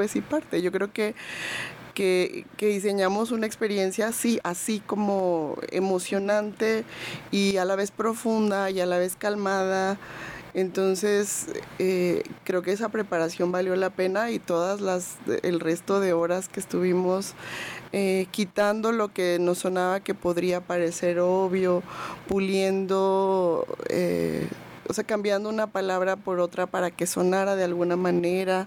pues sí parte. Yo creo que diseñamos una experiencia así como emocionante y a la vez profunda y a la vez calmada. Entonces creo que esa preparación valió la pena, y el resto de horas que estuvimos quitando lo que nos sonaba que podría parecer obvio, puliendo, o sea, cambiando una palabra por otra para que sonara de alguna manera,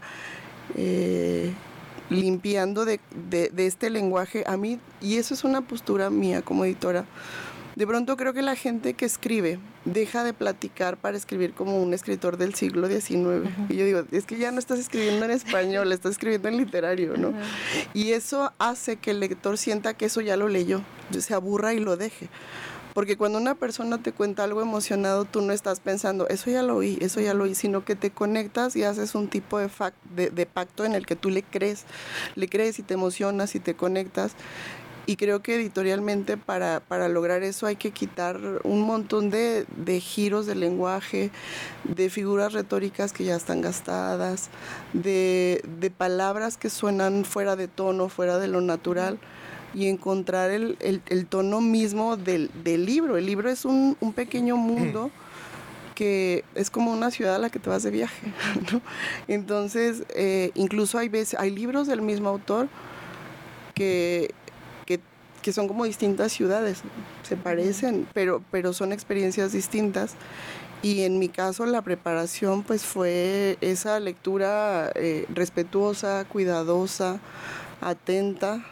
limpiando de este lenguaje. A mí, y eso es una postura mía como editora, de pronto creo que la gente que escribe deja de platicar para escribir como un escritor del siglo XIX. Uh-huh. Y yo digo, es que ya no estás escribiendo en español, estás escribiendo en literario, ¿no? Uh-huh. Y eso hace que el lector sienta que eso ya lo leyó, se aburra y lo deje. Porque cuando una persona te cuenta algo emocionado, tú no estás pensando, eso ya lo oí, sino que te conectas y haces un tipo de pacto en el que tú le crees y te emocionas y te conectas. Y creo que editorialmente para lograr eso hay que quitar un montón de giros del lenguaje, de figuras retóricas que ya están gastadas, de palabras que suenan fuera de tono, fuera de lo natural, y encontrar el tono mismo del libro. El libro es un pequeño mundo que es como una ciudad a la que te vas de viaje, ¿no? Entonces, incluso hay libros del mismo autor que son como distintas ciudades, se parecen, pero son experiencias distintas. Y en mi caso la preparación pues fue esa lectura respetuosa, cuidadosa, atenta,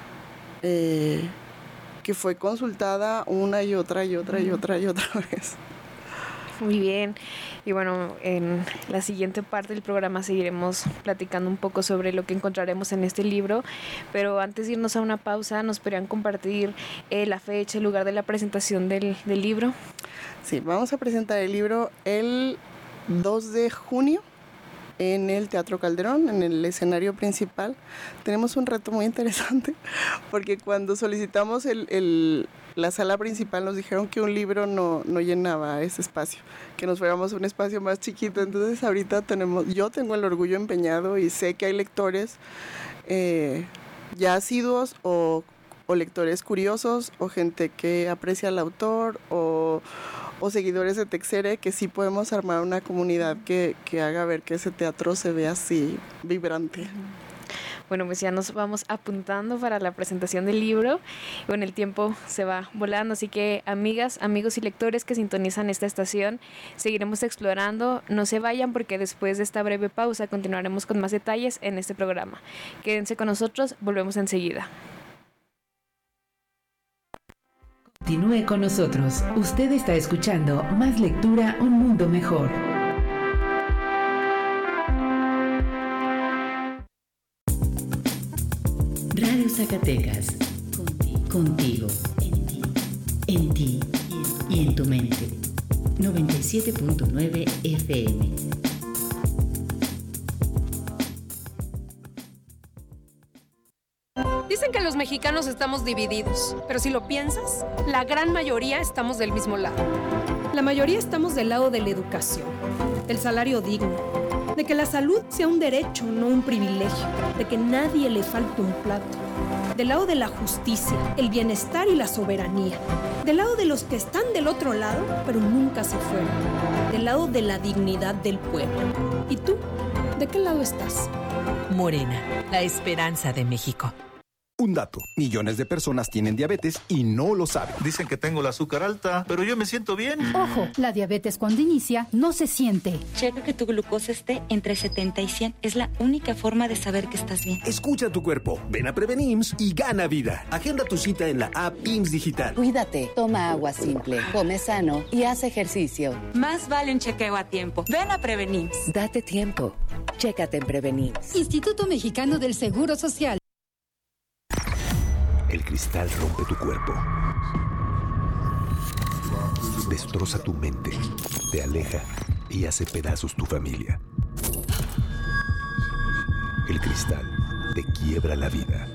que fue consultada una y otra vez. Muy bien, y bueno, en la siguiente parte del programa seguiremos platicando un poco sobre lo que encontraremos en este libro, pero antes de irnos a una pausa, ¿nos podrían compartir la fecha, el lugar de la presentación del libro? Sí, vamos a presentar el libro el 2 de junio en el Teatro Calderón, en el escenario principal. Tenemos un reto muy interesante, porque cuando solicitamos la sala principal nos dijeron que un libro no llenaba ese espacio, que nos fuéramos a un espacio más chiquito. Entonces ahorita yo tengo el orgullo empeñado, y sé que hay lectores ya asiduos o lectores curiosos, o gente que aprecia al autor, o seguidores de Texere, que sí podemos armar una comunidad que haga ver que ese teatro se ve así vibrante. Bueno, pues ya nos vamos apuntando para la presentación del libro. Bueno, el tiempo se va volando, así que amigas, amigos y lectores que sintonizan esta estación, seguiremos explorando. No se vayan, porque después de esta breve pausa continuaremos con más detalles en este programa. Quédense con nosotros, volvemos enseguida. Continúe con nosotros. Usted está escuchando Más Lectura, un mundo mejor. Radio Zacatecas. Contigo. En ti. Y en tu mente. 97.9 FM. Dicen que los mexicanos estamos divididos, pero si lo piensas, la gran mayoría estamos del mismo lado. La mayoría estamos del lado de la educación, del salario digno, de que la salud sea un derecho, no un privilegio, de que nadie le falte un plato, del lado de la justicia, el bienestar y la soberanía, del lado de los que están del otro lado, pero nunca se fueron, del lado de la dignidad del pueblo. ¿Y tú? ¿De qué lado estás? Morena, la esperanza de México. Un dato, millones de personas tienen diabetes y no lo saben. Dicen que tengo el azúcar alta, pero yo me siento bien. Ojo, la diabetes cuando inicia no se siente. Checa que tu glucosa esté entre 70 y 100. Es la única forma de saber que estás bien. Escucha tu cuerpo, ven a Prevenims y gana vida. Agenda tu cita en la app IMSS Digital. Cuídate, toma agua simple, come sano y haz ejercicio. Más vale un chequeo a tiempo. Ven a Prevenims. Date tiempo. Chécate en Prevenims. Instituto Mexicano del Seguro Social. El cristal rompe tu cuerpo. Destroza tu mente, te aleja y hace pedazos tu familia. El cristal te quiebra la vida.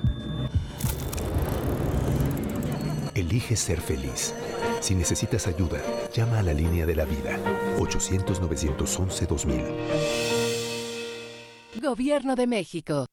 Elige ser feliz. Si necesitas ayuda, llama a la línea de la vida. 800-911-2000. Gobierno de México.